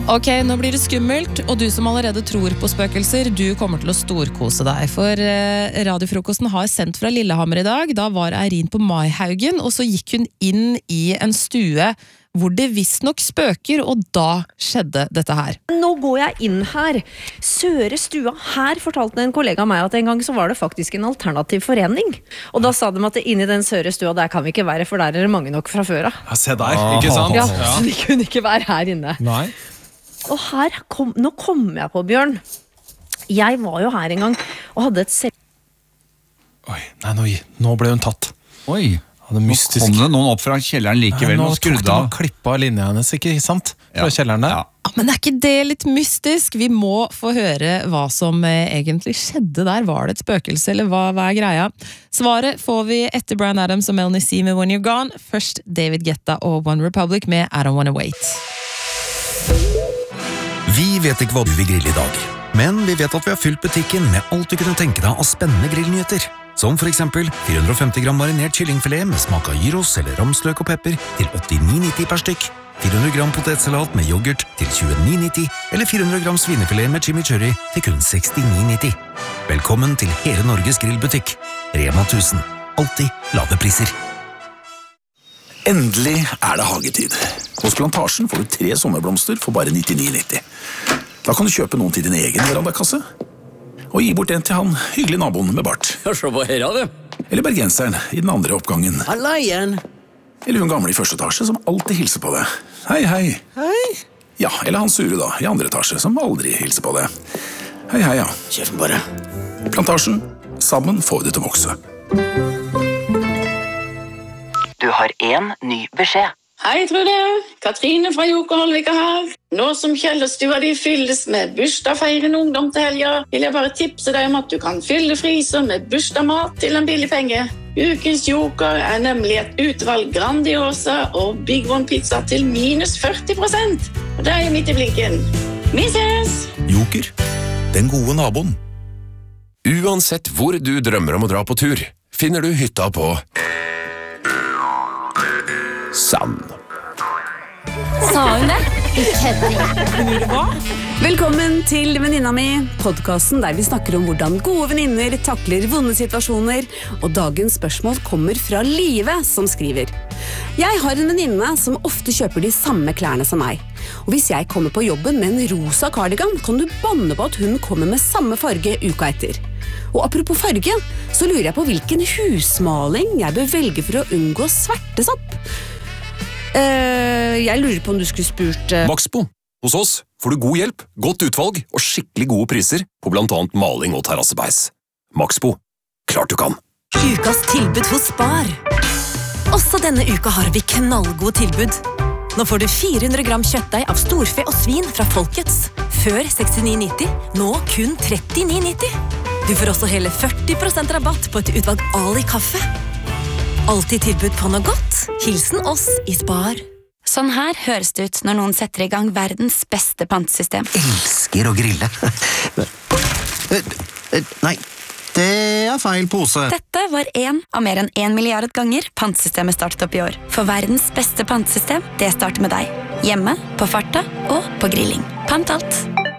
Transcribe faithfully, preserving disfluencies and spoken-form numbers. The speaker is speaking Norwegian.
Ok, nå blir det skummelt, og du som allerede tror på spøkelser, du kommer til å storkose deg, for eh, radiofrokosten har sendt fra Lillehammer i dag. Da var Eirin på Maihaugen, og så gikk hun inn i en stue hvor det visst nok spøker, og da skjedde dette her. Nå går jeg inn her. Søre stua. Her fortalte en kollega av meg at en gang så var det faktisk en alternativ forening. Og da sa de at inni den Søre stua, der kan vi ikke være, for der er det mange nok fra før av. Ja, se der, ikke sant? Ja, så de kunne ikke være her inne. Nei. Og her kom, nå kom jeg på, Bjørn. Jeg var jo her en gang og hadde et selv... Oi, nei, nå, nå ble hun tatt. Oi, det mystisk. Nå kom det noen opp fra kjelleren likevel. Nei, nå og tok skrudde de av. og klippet av linja hennes, ikke sant? Fra Ja. kjelleren der. Ja. Ja, men er ikke det litt mystisk? Vi må få høre hva som eh, egentlig skjedde der. Var det et spøkelse, eller hva, hva er greia? Svaret får vi etter Bryan Adams og Melanie C med When You're Gone. Først David Guetta og One Republic med I Don't Wanna Wait. Vi vet ikke hva du vil grille i dag, men vi vet at vi har fylt butikken med alt du kunne tenke deg av spennende grillnyheter. Som for eksempel fire hundre og femti gram marinert kyllingfilet med smak av gyros eller ramsløk og pepper til åttini nitti per stykk, fire hundre gram potetsalat med yoghurt til tjueni nitti, eller fire hundre gram svinefilet med chimichurri til kun sekstini nitti. Velkommen til hele Norges grillbutikk. Rema tusen. Alltid lave priser. Endelig er det hagetid. Hos Plantasjen får du tre sommerblomster for bare nittini nitti. Da kan du kjøpe noen til din egen verandakasse, og gi bort en til han hyggelig naboen med bart. Ja, se på her, du. Eller bergenseren i den andre oppgangen. Halla igjen. Eller hun gamle i første etasje som alltid hilser på deg. Hei, hei. Hei. Ja, eller han sure da, i andre etasje som aldri hilser på deg. Hei, hei, ja. Kjøfen bare. Plantasjen. Sammen får du til å vokse. Du har en ny beskjed. Hei, Trude. Katrine fra Joker Holvika her. Nå som Kjellerstua di fylles med bursdagsfeirende ungdom til helga, vil jeg bare tipse deg om at du kan fylle fryser med bursdagsmat til en billig penge. Ukens Joker er nemlig et utvalg Grandiosa og Big One pizza til minus førti prosent. Og det er midt i blikken. Vi ses! Joker. Den gode naboen. Uansett hvor du drømmer om å dra på tur, finner du hytta på Sand. Sa hun det? Velkommen til Venninna mi, podcasten der vi snakker om hvordan gode venninner takler vonde situasjoner, og dagens spørsmål kommer fra Live som skriver. Jeg har en venninne som ofte kjøper de samme klærne som meg, og hvis jeg kommer på jobben med en rosa cardigan, kan du banne på at hun kommer med samme farge uka etter. Og apropos farge, så lurer jeg på hvilken husmaling jeg bør velge for å unngå svertesopp. Uh, jeg lurer på om du skulle spurt uh... Maxbo. Hos oss får du god hjelp, godt utvalg og skikkelig gode priser på blant annet maling og terrassebeis. Maxbo. Klart du kan. Ukas tilbud hos Spar. Også denne uka har vi knallgode tilbud. Nå får du fire hundre gram kjøttdeig av storfe og svin fra Folkets. Før sekstini nitti, nå kun trettini nitti. Du får også hele førti prosent rabatt på et utvalg Ali kaffe. Alltid tilbud på noe godt. Hilsen oss i Spar. Sånn her høres det ut når noen setter i gang verdens beste pantesystem. Elsker å grille. Nei, det er feil pose. Dette var en av mer enn en milliard ganger pantsystemet startet opp i år. For verdens beste pantesystem, det starter med deg. Hjemme, på farta og på grilling. Pant alt.